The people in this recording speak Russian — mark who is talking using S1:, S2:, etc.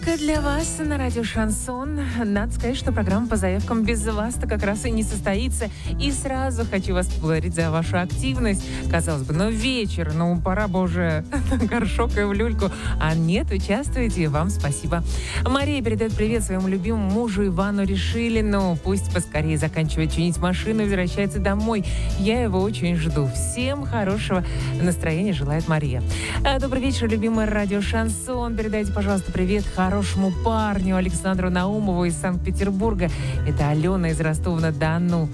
S1: Только для вас на радио «Шансон». Надо сказать, что программа по заявкам без вас-то как раз и не состоится. И сразу хочу вас поблагодарить за вашу активность. Казалось бы, вечер, пора бы уже горшок и в люльку. А нет, участвуйте, вам спасибо. Мария передает привет своему любимому мужу Ивану Решилину. Пусть поскорее заканчивает чинить машину и возвращается домой. Я его очень жду. Всем хорошего настроения желает Мария. Добрый вечер, любимый радио «Шансон». Передайте, пожалуйста, привет хорошему парню Александру Наумову из Санкт-Петербурга. Это Алена из Ростова-на-Дону.